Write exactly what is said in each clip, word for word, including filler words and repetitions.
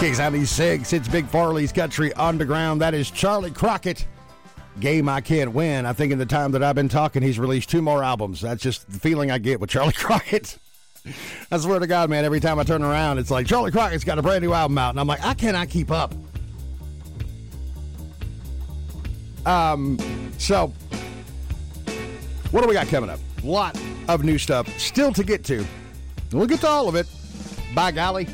Kicks ninety-six. It's Big Farley's Country Underground. That is Charlie Crockett. Game I Can't Win. I think in the time that I've been talking, he's released two more albums. That's just the feeling I get with Charlie Crockett. I swear to God, man, every time I turn around, it's like Charlie Crockett's got a brand new album out, and I'm like, I cannot keep up. Um, so, what do we got coming up? A lot of new stuff still to get to. We'll get to all of it. By golly.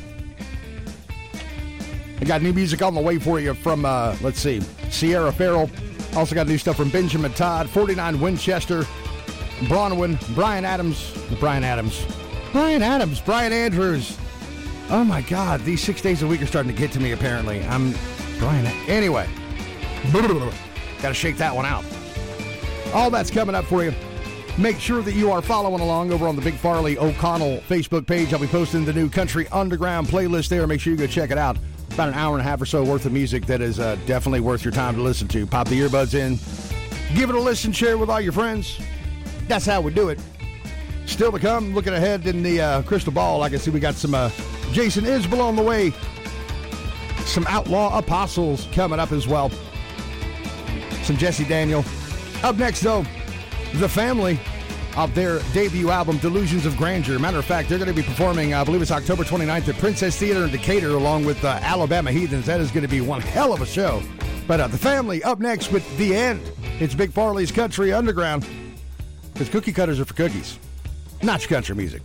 I got new music on the way for you from, uh, let's see, Sierra Farrell. Also got new stuff from Benjamin Todd, forty-nine Winchester, Bronwyn, Brian Adams, Brian Adams, Brian Adams, Brian Andrews. Oh my God, these six days a week are starting to get to me apparently. I'm, Brian, anyway. Got to shake that one out. All that's coming up for you. Make sure that you are following along over on the Big Farley O'Connell Facebook page. I'll be posting the new Country Underground playlist there. Make sure you go check it out. About an hour and a half or so worth of music that is uh, definitely worth your time to listen to. Pop the earbuds in. Give it a listen. Share it with all your friends. That's how we do it. Still to come, looking ahead in the uh, crystal ball, I can see we got some uh, Jason Isbell on the way. Some Outlaw Apostles coming up as well. Some Jesse Daniel. Up next, though, The Family of their debut album, Delusions of Grandeur. Matter of fact, they're going to be performing, I believe it's October twenty-ninth at Princess Theater in Decatur, along with uh, Alabama Heathens. That is going to be one hell of a show. But uh, The Family up next with The End. It's Big Farley's Country Underground. Because cookie cutters are for cookies, not your country music.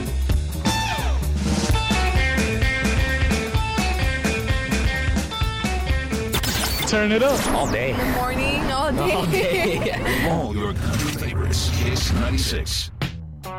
Turn it up. All day. Good morning, all day. All day. All your country favorites. Kiss ninety-six.